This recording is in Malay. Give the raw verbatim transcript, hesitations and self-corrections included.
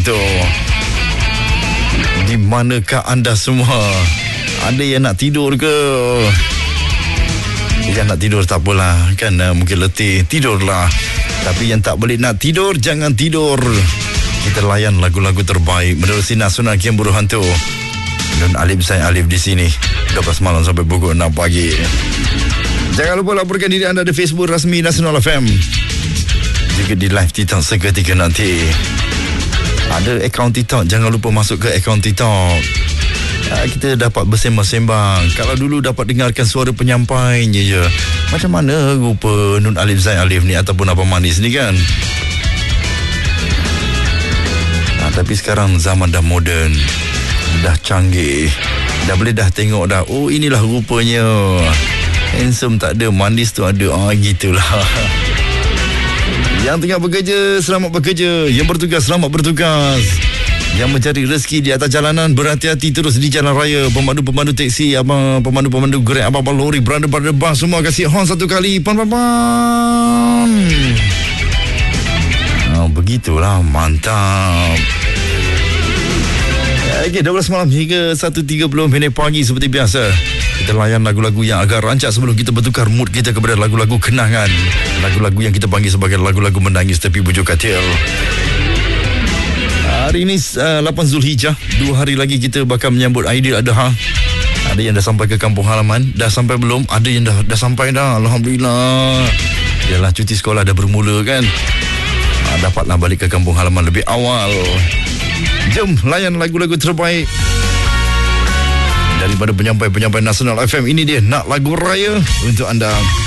Burhanto. Di manakah anda semua? Ada yang nak tidur ke? Yang nak tidur tak apalah kan, uh, mungkin letih, tidurlah. Tapi yang tak boleh nak tidur, jangan tidur. Kita layan lagu-lagu terbaik menerusi Nasional Kian Burhanto. Dan Alif saya Alif di sini dua belas malam sampai pukul enam pagi. Jangan lupa laporkan diri anda di Facebook rasmi Nasional F M. Juga di live TikTok seketika nanti. Ada akaun TikTok, jangan lupa masuk ke akaun TikTok. Ya, kita dapat bersembang-sembang. Kalau dulu dapat dengarkan suara penyampainya je. Macam mana rupa Nun Alif Zain Alif ni ataupun Abang Manis ni kan. Nah, tapi sekarang zaman dah moden, dah canggih, dah boleh dah tengok dah. Oh, inilah rupanya. Handsome tak ada, manis tu ada. Ah, gitulah. Yang tengah bekerja, selamat bekerja. Yang bertugas, selamat bertugas. Yang mencari rezeki di atas jalanan, berhati-hati terus di jalan raya. Pemandu-pemandu teksi, abang, pemandu-pemandu Grab, abang-abang lori, berada-berada bas, semua kasih horn satu kali. Pan, pan, pan. Oh, begitulah, mantap. Okey, dua belas malam hingga satu tiga puluh minit pagi seperti biasa. Kita layan lagu-lagu yang agak rancak sebelum kita bertukar mood kita kepada lagu-lagu kenangan. Lagu-lagu yang kita panggil sebagai lagu-lagu menangis tepi bujur katil. Hari ini uh, lapan Zulhijjah. Dua hari lagi kita bakal menyambut Aidiladha. Ada yang dah sampai ke kampung halaman. Dah sampai belum? Ada yang dah, dah sampai dah. Alhamdulillah. Yalah, cuti sekolah dah bermula kan. uh, Dapatlah balik ke kampung halaman lebih awal. Jom layan lagu-lagu terbaik daripada penyampai-penyampai Nasional F M. Ini dia Nak Lagu Raya untuk anda.